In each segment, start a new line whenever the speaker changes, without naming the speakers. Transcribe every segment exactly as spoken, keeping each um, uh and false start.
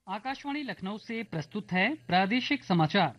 आकाशवाणी लखनऊ से प्रस्तुत है प्रादेशिक समाचार।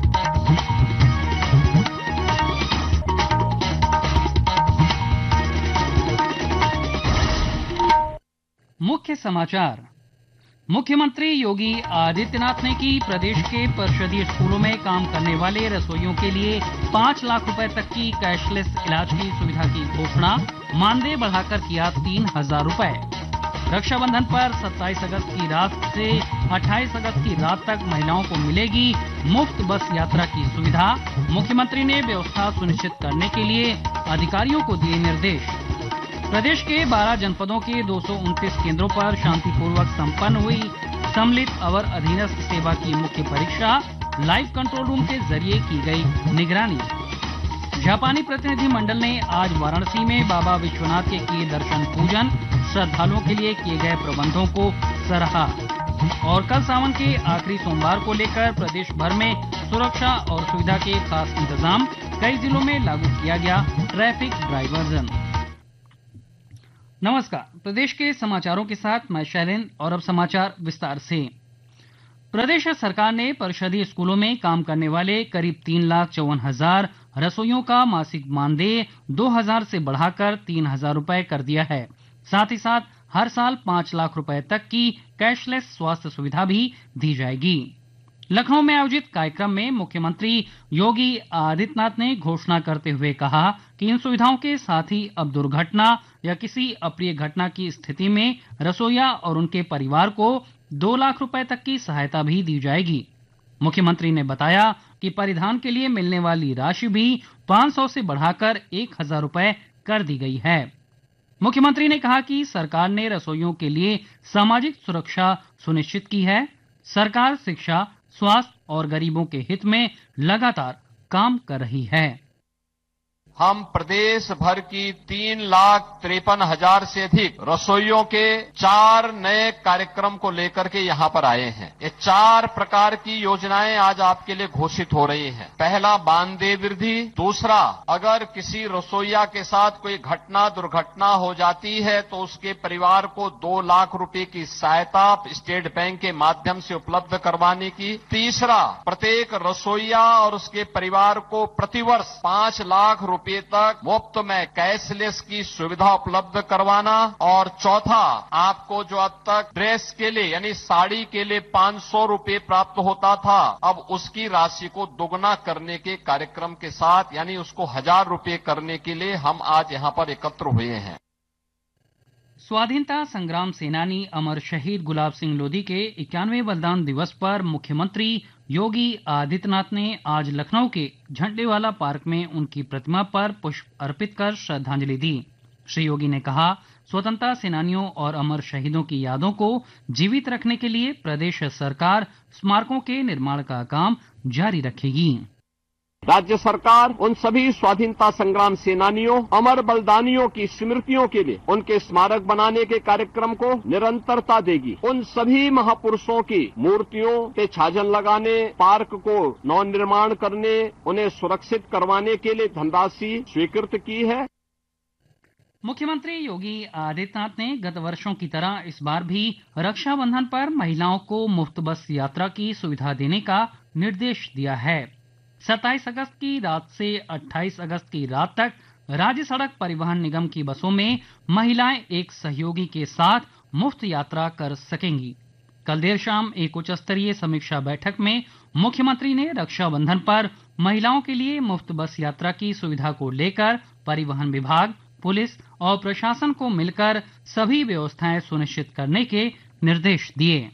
मुख्य समाचार। मुख्यमंत्री योगी आदित्यनाथ ने की प्रदेश के परिषदीय स्कूलों में काम करने वाले रसोइयों के लिए पाँच लाख रुपए तक की कैशलेस इलाज की सुविधा की घोषणा। मानदेय बढ़ाकर किया तीन हजार रुपए। रक्षाबंधन पर सत्ताईस अगस्त की रात से अट्ठाईस अगस्त की रात तक महिलाओं को मिलेगी मुफ्त बस यात्रा की सुविधा। मुख्यमंत्री ने व्यवस्था सुनिश्चित करने के लिए अधिकारियों को दिए निर्देश। प्रदेश के बारह जनपदों के दो सौ उनतीस केंद्रों पर शांतिपूर्वक संपन्न हुई सम्मिलित अवर अधीनस्थ सेवा की मुख्य परीक्षा। लाइव कंट्रोल रूम के जरिए की गई निगरानी। जापानी प्रतिनिधि मंडल ने आज वाराणसी में बाबा विश्वनाथ के किए दर्शन पूजन। श्रद्धालुओं के लिए किए गए प्रबंधों को सराहा। और कल सावन के आखिरी सोमवार को लेकर प्रदेश भर में सुरक्षा और सुविधा के खास इंतजाम। कई जिलों में लागू किया गया ट्रैफिक डायवर्जन। नमस्कार, प्रदेश के समाचारों के साथ मैं शैलेंद्र। और अब समाचार विस्तार से। प्रदेश सरकार ने परिषदीय स्कूलों में काम करने वाले करीब तीन लाख चौवन हजार रसोइयों का मासिक मानदेय दो हजार से बढ़ाकर तीन हजार रुपए कर दिया है। साथ ही साथ हर साल पाँच लाख रुपए तक की कैशलेस स्वास्थ्य सुविधा भी दी जाएगी। लखनऊ में आयोजित कार्यक्रम में मुख्यमंत्री योगी आदित्यनाथ ने घोषणा करते हुए कहा कि इन सुविधाओं के साथ ही अब दुर्घटना या किसी अप्रिय घटना की स्थिति में रसोइया और उनके परिवार को दो लाख रुपए तक की सहायता भी दी जाएगी। मुख्यमंत्री ने बताया कि परिधान के लिए मिलने वाली राशि भी पाँच सौ से बढ़ाकर एक हजार रुपए कर दी गई है। मुख्यमंत्री ने कहा कि सरकार ने रसोइयों के लिए सामाजिक सुरक्षा सुनिश्चित की है। सरकार शिक्षा, स्वास्थ्य और गरीबों के हित में लगातार काम कर रही है।
हम प्रदेश भर की तीन लाख तिरपन हजार से अधिक रसोइयों के चार नए कार्यक्रम को लेकर के यहाँ पर आए हैं। ये चार प्रकार की योजनाएं आज आपके लिए घोषित हो रही हैं। पहला, मानदेय वृद्धि। दूसरा, अगर किसी रसोइया के साथ कोई घटना दुर्घटना हो जाती है तो उसके परिवार को दो लाख रुपए की सहायता स्टेट बैंक के माध्यम से उपलब्ध करवाने की। तीसरा, प्रत्येक रसोइया और उसके परिवार को प्रतिवर्ष पांच लाख रुपए तक मुफ्त में कैशलेस की सुविधा उपलब्ध करवाना। और चौथा, आपको जो अब तक ड्रेस के लिए यानी साड़ी के लिए पाँच सौ रुपए प्राप्त होता था, अब उसकी राशि को दोगुना करने के कार्यक्रम के साथ यानी उसको हजार रुपए करने के लिए हम आज यहाँ पर एकत्र हुए हैं।
स्वाधीनता संग्राम सेनानी अमर शहीद गुलाब सिंह लोधी के इक्यानवे बलिदान दिवस पर मुख्यमंत्री योगी आदित्यनाथ ने आज लखनऊ के झंडेवाला पार्क में उनकी प्रतिमा पर पुष्प अर्पित कर श्रद्धांजलि दी। श्री योगी ने कहा, स्वतंत्रता सेनानियों और अमर शहीदों की यादों को जीवित रखने के लिए प्रदेश सरकार स्मारकों के निर्माण का काम जारी रखेगी।
राज्य सरकार उन सभी स्वाधीनता संग्राम सेनानियों, अमर बलिदानियों की स्मृतियों के लिए उनके स्मारक बनाने के कार्यक्रम को निरंतरता देगी। उन सभी महापुरुषों की मूर्तियों पे छाजन लगाने, पार्क को नवनिर्माण करने, उन्हें सुरक्षित करवाने के लिए धनराशि स्वीकृत की है।
मुख्यमंत्री योगी आदित्यनाथ ने गत वर्षों की तरह इस बार भी रक्षाबंधन पर महिलाओं को मुफ्त बस यात्रा की सुविधा देने का निर्देश दिया है। सत्ताईस अगस्त की रात से अट्ठाईस अगस्त की रात तक राज्य सड़क परिवहन निगम की बसों में महिलाएं एक सहयोगी के साथ मुफ्त यात्रा कर सकेंगी। कल देर शाम एक उच्च स्तरीय समीक्षा बैठक में मुख्यमंत्री ने रक्षाबंधन पर महिलाओं के लिए मुफ्त बस यात्रा की सुविधा को लेकर परिवहन विभाग, पुलिस और प्रशासन को मिलकर सभी व्यवस्थाएं सुनिश्चित करने के निर्देश दिए।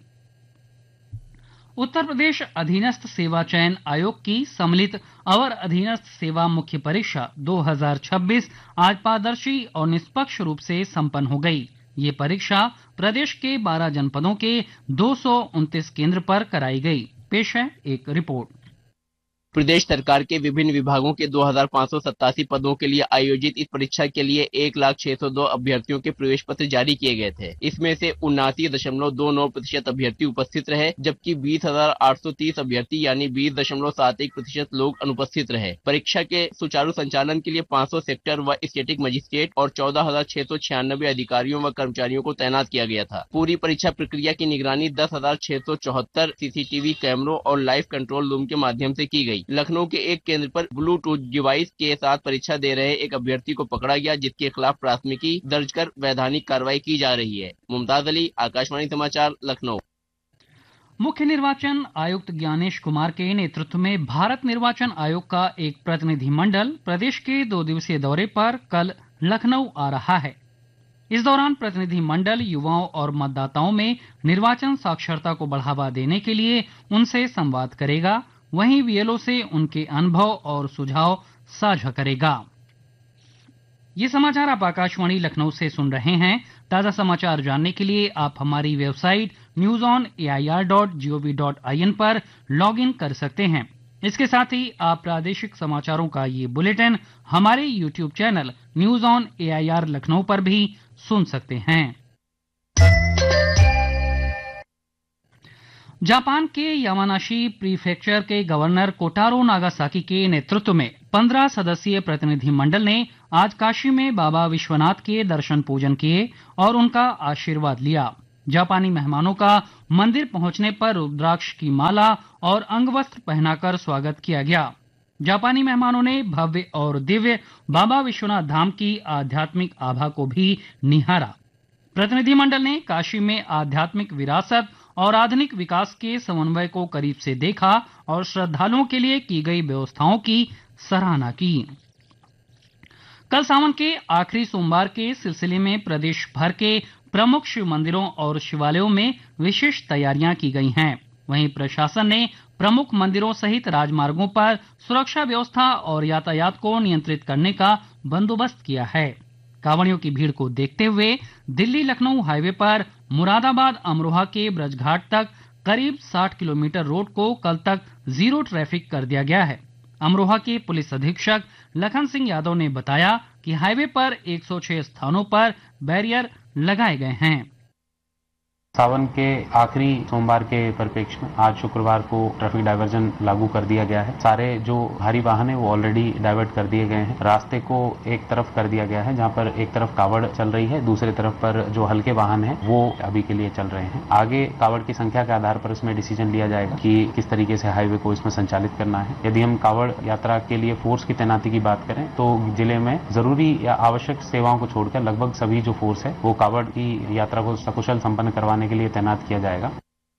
उत्तर प्रदेश अधीनस्थ सेवा चयन आयोग की सम्मिलित अवर अधीनस्थ सेवा मुख्य परीक्षा दो हजार छब्बीस आज पारदर्शी और निष्पक्ष रूप से संपन्न हो गई। ये परीक्षा प्रदेश के बारह जनपदों के दो सौ उनतीस केंद्र पर कराई गई। पेश है एक रिपोर्ट।
प्रदेश सरकार के विभिन्न विभागों के दो हजार पाँच सौ सत्तासी पदों के लिए आयोजित इस परीक्षा के लिए एक लाख छह सौ दो अभ्यर्थियों के प्रवेश पत्र जारी किए गए थे। इसमें से उन्नासी दशमलव दो नौ प्रतिशत अभ्यर्थी उपस्थित रहे, जबकि बीस हजार आठ सौ तीस अभ्यर्थी यानी बीस दशमलव सात एक प्रतिशत लोग अनुपस्थित रहे। परीक्षा के सुचारू संचालन के लिए पाँच सौ सेक्टर व स्टेटिक मजिस्ट्रेट और चौदह हजार छह सौ छियानबे अधिकारियों व कर्मचारियों को तैनात किया गया था। पूरी परीक्षा प्रक्रिया की निगरानी दस हजार छह सौ चौहत्तर सीसीटीवी कैमरों और लाइव कंट्रोल रूम के माध्यम से की गई। लखनऊ के एक केंद्र पर ब्लूटूथ डिवाइस के साथ परीक्षा दे रहे एक अभ्यर्थी को पकड़ा गया, जिसके खिलाफ प्राथमिकी दर्ज कर वैधानिक कार्रवाई की जा रही है। मुमताज अली, आकाशवाणी समाचार, लखनऊ।
मुख्य निर्वाचन आयुक्त ज्ञानेश कुमार के नेतृत्व में भारत निर्वाचन आयोग का एक प्रतिनिधि मंडल प्रदेश के दो दिवसीय दौरे पर कल लखनऊ आ रहा है। इस दौरान प्रतिनिधि मंडल युवाओं और मतदाताओं में निर्वाचन साक्षरता को बढ़ावा देने के लिए उनसे संवाद करेगा। वहीं बीएलओ से उनके अनुभव और सुझाव साझा करेगा। ये समाचार आप आकाशवाणी लखनऊ से सुन रहे हैं। ताजा समाचार जानने के लिए आप हमारी website news on A I R dot G O V dot I N पर लॉग इन कर सकते हैं। इसके साथ ही आप प्रादेशिक समाचारों का ये बुलेटिन हमारे YouTube channel news on A I R Lucknow पर भी सुन सकते हैं। जापान के यामानाशी प्रीफेक्चर के गवर्नर कोटारो नागासाकी के नेतृत्व में पंद्रह सदस्यीय प्रतिनिधि मंडल ने आज काशी में बाबा विश्वनाथ के दर्शन पूजन किए और उनका आशीर्वाद लिया। जापानी मेहमानों का मंदिर पहुंचने पर रुद्राक्ष की माला और अंगवस्त्र पहनाकर स्वागत किया गया। जापानी मेहमानों ने भव्य और दिव्य बाबा विश्वनाथ धाम की आध्यात्मिक आभा को भी निहारा। प्रतिनिधि मंडल ने काशी में आध्यात्मिक विरासत और आधुनिक विकास के समन्वय को करीब से देखा और श्रद्धालुओं के लिए की गई व्यवस्थाओं की सराहना की। कल सावन के आखिरी सोमवार के सिलसिले में प्रदेश भर के प्रमुख शिव मंदिरों और शिवालयों में विशेष तैयारियां की गई हैं। वहीं प्रशासन ने प्रमुख मंदिरों सहित राजमार्गों पर सुरक्षा व्यवस्था और यातायात को नियंत्रित करने का बंदोबस्त किया है। कांवड़ियों की भीड़ को देखते हुए दिल्ली लखनऊ हाईवे पर मुरादाबाद अमरोहा के ब्रजघाट तक करीब साठ किलोमीटर रोड को कल तक जीरो ट्रैफिक कर दिया गया है। अमरोहा के पुलिस अधीक्षक लखन सिंह यादव ने बताया कि हाईवे पर एक सौ छह स्थानों पर बैरियर लगाए गए हैं।
सावन के आखिरी सोमवार के परिप्रेक्ष्य में आज शुक्रवार को ट्रैफिक डायवर्जन लागू कर दिया गया है। सारे जो भारी वाहन है वो ऑलरेडी डाइवर्ट कर दिए गए हैं। रास्ते को एक तरफ कर दिया गया है, जहां पर एक तरफ कावड़ चल रही है, दूसरी तरफ पर जो हल्के वाहन है वो अभी के लिए चल रहे हैं। आगे कावड़ की संख्या के आधार पर इसमें डिसीजन लिया जाएगा कि किस तरीके से हाईवे को इसमें संचालित करना है। यदि हम कावड़ यात्रा के लिए फोर्स की तैनाती की बात करें तो जिले में जरूरी या आवश्यक सेवाओं को छोड़कर लगभग सभी जो फोर्स है वो कावड़ की यात्रा को सकुशल संपन्न करवाने के लिए तैनात किया जाएगा।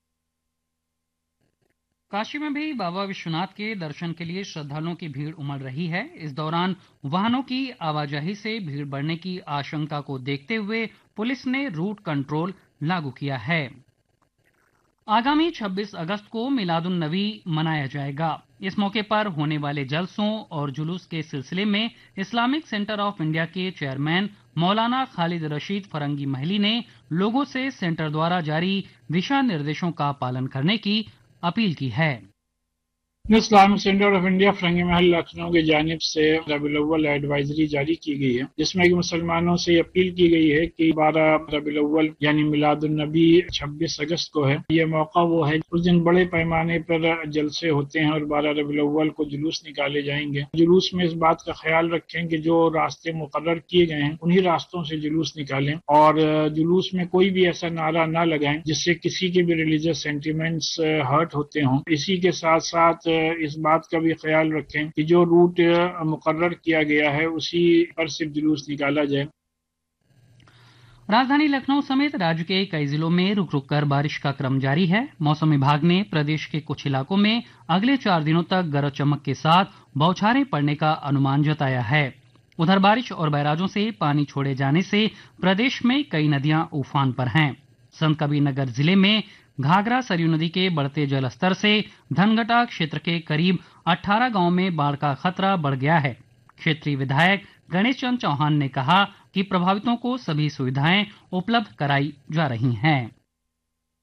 काशी में भी बाबा विश्वनाथ के दर्शन के लिए श्रद्धालुओं की भीड़ उमड़ रही है। इस दौरान वाहनों की आवाजाही से भीड़ बढ़ने की आशंका को देखते हुए पुलिस ने रूट कंट्रोल लागू किया है। आगामी छब्बीस अगस्त को मिलादुन नबी मनाया जाएगा। इस मौके पर होने वाले जलसों और जुलूस के सिलसिले में इस्लामिक सेंटर ऑफ इंडिया के चेयरमैन मौलाना खालिद रशीद फरंगी महली ने लोगों से सेंटर द्वारा जारी दिशा निर्देशों का पालन करने की अपील की है।
Islamic centre of India Farangi महल लखनऊ की जानिब से रबीउल अव्वल एडवाइजरी जारी की गई है, जिसमें कि मुसलमानों से अपील की गई है कि बारह रबीउल अव्वल यानी मिलादुन नबी छब्बीस अगस्त को है। ये मौका वो है उस दिन बड़े पैमाने पर जलसे होते हैं और बारह रबीउल अव्वल को जुलूस निकाले जाएंगे। जुलूस में इस बात का ख्याल रखें कि जो रास्ते मुकर्रर किए गए हैं उन्हीं रास्तों से जुलूस निकालें और जुलूस में कोई भी ऐसा नारा न लगाएं जिससे किसी के भी रिलीजियस सेंटिमेंट्स हर्ट होते हों। इसी के साथ साथ इस बात का भी ख्याल रखें कि जो रूट मुकर्रर किया गया है उसी पर सिर्फ जुलूस निकाला जाए।
राजधानी लखनऊ समेत राज्य के कई जिलों में रुक रुक कर बारिश का क्रम जारी है। मौसम विभाग ने प्रदेश के कुछ इलाकों में अगले चार दिनों तक गरज चमक के साथ बौछारें पड़ने का अनुमान जताया है। उधर बारिश और बैराजों से पानी छोड़े जाने से प्रदेश में कई नदियां उफान पर हैं। संत कबीर नगर जिले में घाघरा सरयू नदी के बढ़ते जलस्तर से धनघटा क्षेत्र के करीब अठारह गांवों में बाढ़ का खतरा बढ़ गया है। क्षेत्रीय विधायक गणेश चंद चौहान ने कहा कि प्रभावितों को सभी सुविधाएं उपलब्ध कराई जा रही हैं।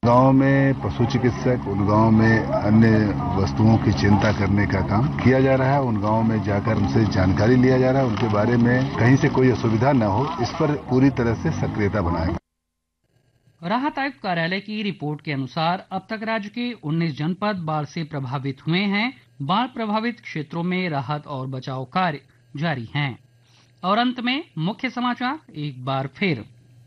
गांव में पशु चिकित्सक, उन गांव में अन्य वस्तुओं की चिंता करने का काम किया जा रहा है। उन गांव में जाकर उनसे जानकारी लिया जा रहा है, उनके बारे में कहीं से कोई असुविधा न हो, इस पर पूरी तरह से सक्रियता बनाएं।
राहत आयुक्त कार्यालय की रिपोर्ट के अनुसार अब तक राज्य के उन्नीस जनपद बाढ़ से प्रभावित हुए हैं। बाढ़ प्रभावित क्षेत्रों में राहत और बचाव कार्य जारी हैं। और अंत में मुख्य समाचार एक बार फिर।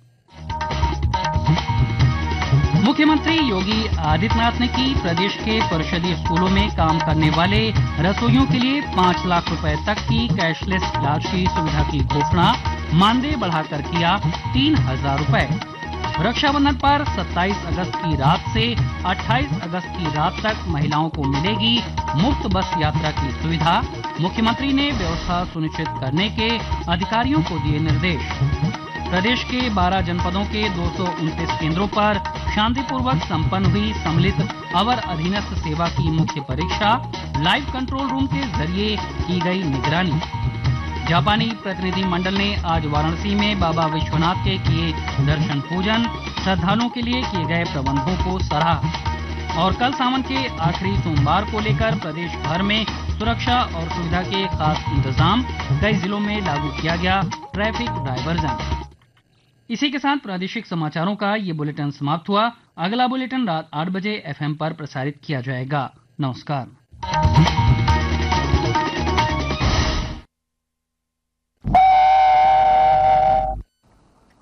मुख्यमंत्री योगी आदित्यनाथ ने की प्रदेश के परिषदीय स्कूलों में काम करने वाले रसोइयों के लिए पाँच लाख रुपए तक की कैशलेस इलाज की सुविधा की घोषणा। मानदेय बढ़ाकर किया तीन हजार रुपए। रक्षाबंधन पर सत्ताईस अगस्त की रात से अट्ठाईस अगस्त की रात तक महिलाओं को मिलेगी मुफ्त बस यात्रा की सुविधा। मुख्यमंत्री ने व्यवस्था सुनिश्चित करने के अधिकारियों को दिए निर्देश। प्रदेश के बारह जनपदों के दो सौ उनतीस केंद्रों पर शांतिपूर्वक संपन्न हुई सम्मिलित अवर अधीनस्थ सेवा की मुख्य परीक्षा। लाइव कंट्रोल रूम के जरिए की गई निगरानी। जापानी प्रतिनिधि मंडल ने आज वाराणसी में बाबा विश्वनाथ के किए दर्शन पूजन। श्रद्धालुओं के लिए किए गए प्रबंधों को सराहा। और कल सावन के आखिरी सोमवार को लेकर प्रदेश भर में सुरक्षा और सुविधा के खास इंतजाम। कई जिलों में लागू किया गया ट्रैफिक डायवर्जन। इसी के साथ प्रादेशिक समाचारों का ये बुलेटिन समाप्त हुआ। अगला बुलेटिन रात आठ बजे एफएम पर प्रसारित किया जाएगा। नमस्कार।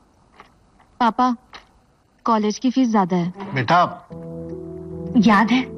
पापा, कॉलेज की फीस ज्यादा है।
बेटा,
याद है